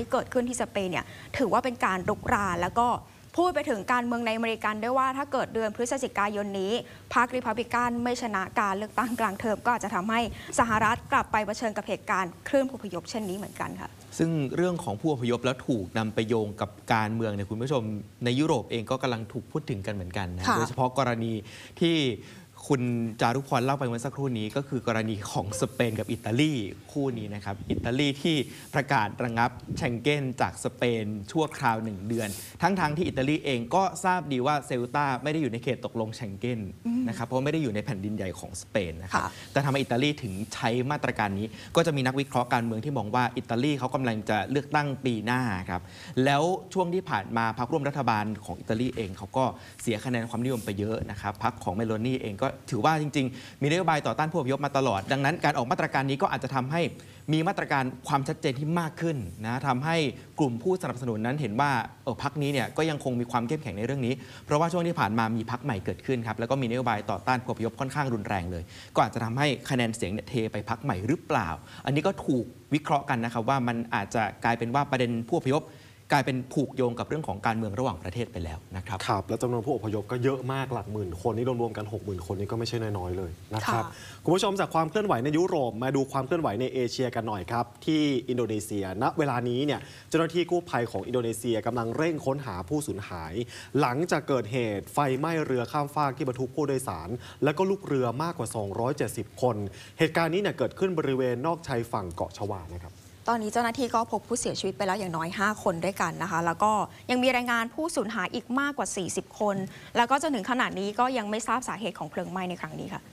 ที่เกิดขึ้นที่สเปนเนี่ยถือว่าเป็นการรุกรานแล้วก็พูดไปถึงการเมืองในอเมริกันด้วยว่าถ้าเกิดเดือนพฤศจิกายนนี้พรรครีพับลิกันไม่ชนะการเลือกตั้งกลางเทอมก็อาจจะทำให้สหรัฐกลับไปเผชิญกับเหตุการณ์คลื่นผู้อพยพเช่นนี้เหมือนกันค่ะซึ่งเรื่องของผู้อพยพแล้วถูกนำไปโยงกับการเมืองเนี่ยคุณผู้ชมในยุโรปเองก็กำลังถูกพูดถึงกันเหมือนกันนะโดยเฉพาะกรณีที่คุณจารุพรเล่าไปเมื่อสักครู่นี้ก็คือกรณีของสเปนกับอิตาลีคู่นี้นะครับอิตาลีที่ประกาศระงับเชงเก้นจากสเปนชั่วคราว1เดือนทั้งที่อิตาลีเองก็ทราบดีว่าเซลตาไม่ได้อยู่ในเขตตกลงเชงเก้นนะครับเพราะไม่ได้อยู่ในแผ่นดินใหญ่ของสเปนนะครับแต่ทำไมอิตาลีถึงใช้มาตรการนี้ก็จะมีนักวิเคราะห์การเมืองที่มองว่าอิตาลีเขากำลังจะเลือกตั้งปีหน้าครับแล้วช่วงที่ผ่านมาพรรคร่วมรัฐบาลของอิตาลีเองเขาก็เสียคะแนนความนิยมไปเยอะนะครับพรรคของเมโลนีเองก็ถือว่าจริงๆมีนโยบายต่อต้านผู้อพยพมาตลอดดังนั้นการออกมาตรการนี้ก็อาจจะทำให้มีมาตรการความชัดเจนที่มากขึ้นนะทำให้กลุ่มผู้สนับสนุนนั้นเห็นว่าพรรคนี้เนี่ยก็ยังคงมีความเข้มแข็งในเรื่องนี้เพราะว่าช่วงที่ผ่านมามีพรรคใหม่เกิดขึ้นครับแล้วก็มีนโยบายต่อต้านผู้อพยพค่อนข้างรุนแรงเลยก็อาจจะทำให้คะแนนเสียงเนี่ยเทไปพรรคใหม่หรือเปล่าอันนี้ก็ถูกวิเคราะห์กันนะครับว่ามันอาจจะกลายเป็นว่าประเด็นผู้อพยพกลายเป็นผูกโยงกับเรื่องของการเมืองระหว่างประเทศไปแล้วนะครับครับแล้วจำนวนผู้อพยพก็เยอะมากหลักหมื่นคนนี่รวมๆกัน 60,000 คนนี่ก็ไม่ใช่น้อยๆเลยนะครับคุณผู้ชมจากความเคลื่อนไหวในยุโรปมาดูความเคลื่อนไหวในเอเชียกันหน่อยครับที่อินโดนีเซียณเวลานี้เนี่ยเจ้าหน้าที่กู้ภัยของอินโดนีเซียกำลังเร่งค้นหาผู้สูญหายหลังจากเกิดเหตุไฟไหม้เรือข้ามฟากที่บรรทุกผู้โดยสารและก็ลูกเรือมากกว่า270คนเหตุการณ์นี้เนี่ยเกิดขึ้นบริเวณนอกชายฝั่งเกาะชวานะครับตอนนี้เจ้าหน้าที่ก็พบผู้เสียชีวิตไปแล้วอย่างน้อย5คนด้วยกันนะคะแล้วก็ยังมีรายงานผู้สูญหายอีกมากกว่า40คนแล้วก็จนถึงขณะนี้ก็ยังไม่ทราบสาเหตุของเพลิงไหม้ในครั้งนี้ค่ะ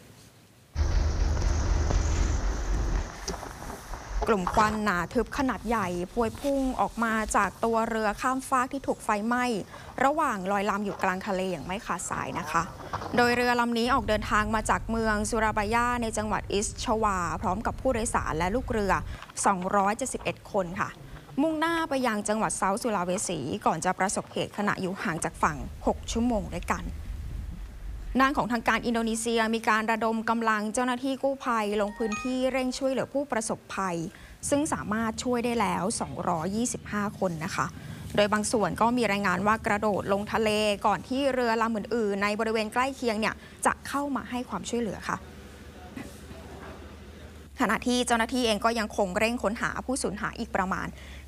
กลุ่มควันหนาทึบขนาดใหญ่พวยพุ่งออกมาจากตัวเรือข้ามฟากที่ถูกไฟไหม้ระหว่างลอยลำอยู่กลางทะเลอย่างไม่ขาดสายนะคะโดยเรือลำนี้ออกเดินทางมาจากเมืองสุราบายาในจังหวัดอิสชวาพร้อมกับผู้โดยสารและลูกเรือ271คนค่ะมุ่งหน้าไปยังจังหวัดเซาท์สุลาเวสีก่อนจะประสบเหตุขณะอยู่ห่างจากฝั่ง6ชั่วโมงด้วยกันด้านของทางการอินโดนีเซียมีการระดมกำลังเจ้าหน้าที่กู้ภัยลงพื้นที่เร่งช่วยเหลือผู้ประสบภัยซึ่งสามารถช่วยได้แล้ว225คนนะคะโดยบางส่วนก็มีรายงานว่ากระโดดลงทะเลก่อนที่เรือลำอื่นๆในบริเวณใกล้เคียงเนี่ยจะเข้ามาให้ความช่วยเหลือค่ะขณะที่เจ้าหน้าที่เองก็ยังคงเร่งค้นหาผู้สูญหายอีกประมาณ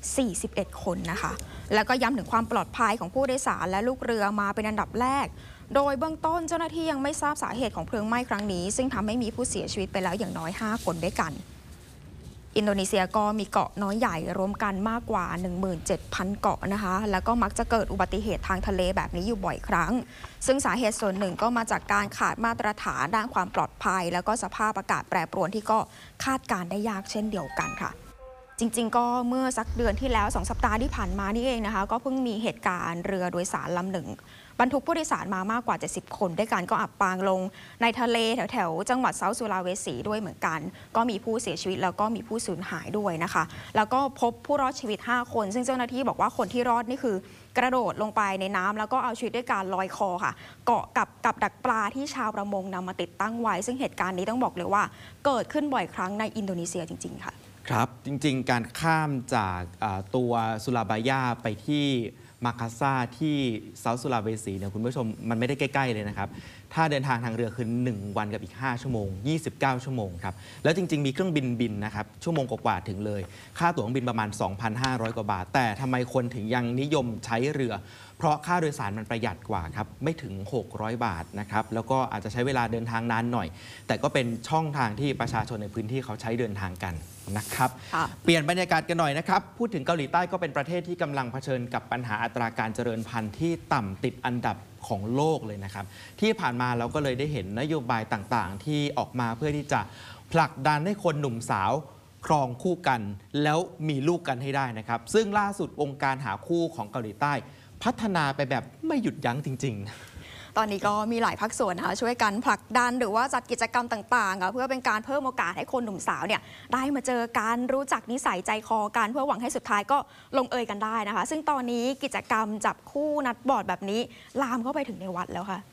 41คนนะคะแล้วก็ย้ำถึงความปลอดภัยของผู้โดยสารและลูกเรือมาเป็นอันดับแรกโดยเบื้องต้นเจ้าหน้าที่ยังไม่ทราบสาเหตุของเพลิงไหม้ครั้งนี้ซึ่งทำให้มีผู้เสียชีวิตไปแล้วอย่างน้อย5คนด้วยกันอินโดนีเซียก็มีเกาะน้อยใหญ่รวมกันมากกว่า 17,000 เกาะนะคะแล้วก็มักจะเกิดอุบัติเหตุทางทะเลแบบนี้อยู่บ่อยครั้งซึ่งสาเหตุส่วนหนึ่งก็มาจากการขาดมาตรฐานด้านความปลอดภัยแล้วก็สภาพอากาศแปรปรวนที่ก็คาดการได้ยากเช่นเดียวกันค่ะจริงๆก็เมื่อสักเดือนที่แล้ว2 สัปดาห์ที่ผ่านมานี่เองนะคะก็เพิ่งมีเหตุการณ์เรือโดยสารลำหนึ่งบรรทุกผู้โดยสารมามากกว่า70คนด้วยกันก็อับปางลงในทะเลแถวๆจังหวัดเซาท์สุลาเวสีด้วยเหมือนกันก็มีผู้เสียชีวิตแล้วก็มีผู้สูญหายด้วยนะคะแล้วก็พบผู้รอดชีวิต5คนซึ่งเจ้าหน้าที่บอกว่าคนที่รอดนี่คือกระโดดลงไปในน้ำแล้วก็เอาชีวิตด้วยการลอยคอค่ะเกาะกับดักปลาที่ชาวประมงนำมาติดตั้งไว้ซึ่งเหตุการณ์นี้ต้องบอกเลยว่าเกิดขึ้นบ่อยครั้งในอินโดนีเซียจริงๆค่ะครับจริงๆการข้ามจากตัวสุราบายาไปที่มาคาซาที่เซาท์สุลาเวสีเนี่ยคุณผู้ชมมันไม่ได้ใกล้ๆเลยนะครับถ้าเดินทางทางเรือคือ1วันกับอีก5ชั่วโมง29ชั่วโมงครับแล้วจริงๆมีเครื่องบินนะครับชั่วโมงกว่าๆถึงเลยค่าตั๋วเครื่องบินประมาณ 2,500 กว่าบาทแต่ทำไมคนถึงยังนิยมใช้เรือเพราะค่าโดยสารมันประหยัดกว่าครับไม่ถึง600 บาทนะครับแล้วก็อาจจะใช้เวลาเดินทางนานหน่อยแต่ก็เป็นช่องทางที่ประชาชนในพื้นที่เขาใช้เดินทางกันนะครับเปลี่ยนบรรยากาศกันหน่อยนะครับพูดถึงเกาหลีใต้ก็เป็นประเทศที่กำลังเผชิญกับปัญหาอัตราการเจริญพันธุ์ที่ต่ำติดอันดับของโลกเลยนะครับที่ผ่านมาเราก็เลยได้เห็นนโยบายต่างๆที่ออกมาเพื่อที่จะผลักดันให้คนหนุ่มสาวครองคู่กันแล้วมีลูกกันให้ได้นะครับซึ่งล่าสุดองค์การหาคู่ของเกาหลีใต้พัฒนาไปแบบไม่หยุดยั้งจริงๆตอนนี้ก็มีหลายภาคส่วนนะคะช่วยกันผลักดันหรือว่าจัดกิจกรรมต่างๆเพื่อเป็นการเพิ่มโอกาสให้คนหนุ่มสาวเนี่ยได้มาเจอกันรู้จักนิสัยใจคอกันเพื่อหวังให้สุดท้ายก็ลงเอยกันได้นะคะซึ่งตอนนี้กิจกรรมจับคู่นัดบอร์ดแบบนี้ลามเข้าไปถึงในวัดแล้วค่ะ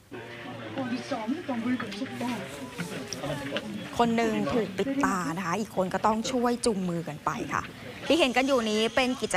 คนหนึ่งถูกปิดตานะคะอีกคนก็ต้องช่วยจุงมือกันไปค่ะที่เห็นกันอยู่นี้เป็นกิจ